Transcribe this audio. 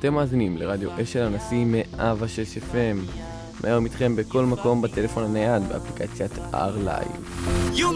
אתם מאזינים לרדיו אשל הנשיא 106 FM. מהיום איתכם בכל מקום בטלפון הנייד באפליקציית R-Live.